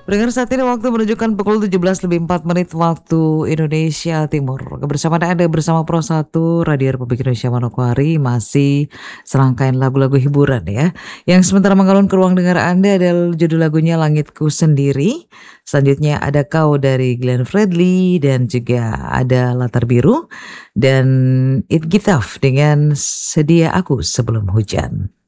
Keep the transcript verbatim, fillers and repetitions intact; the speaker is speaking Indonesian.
Pendengar saat ini waktu menunjukkan pukul tujuh belas lebih empat menit waktu Indonesia Timur. Kebersamaan Anda bersama Pro satu Radio Republik Indonesia Manokwari masih serangkaian lagu-lagu hiburan ya. Yang sementara mengalun ke ruang dengar Anda adalah judul lagunya Langitku Sendiri. Selanjutnya ada Kau dari Glenn Fredly dan juga ada Latar Biru dan It Gitaf dengan Sedia Aku Sebelum Hujan.